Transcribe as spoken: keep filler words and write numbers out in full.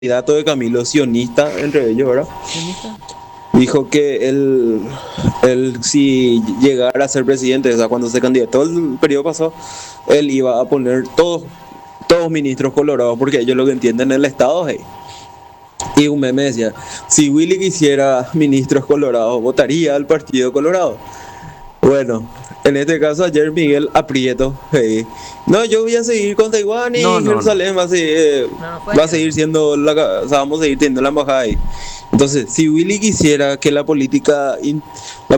candidato de Camilo, sionista entre ellos, ¿verdad? ¿Sionista? Dijo que él, él si llegara a ser presidente, o sea, cuando se candidató el periodo pasado, él iba a poner todos, todos ministros colorados, porque ellos lo que entienden el Estado, hey. Y un meme decía, si Willy quisiera ministros colorados, votaría al Partido Colorado. Bueno, en este caso ayer Miguel Aprieto, hey, no, yo voy a seguir con Taiwán No, y no, no. Jerusalén va a seguir, eh, No, no fue va a ayer. seguir siendo la, o sea, vamos a seguir teniendo la embajada ahí. Entonces, si Willy quisiera que la política, in- la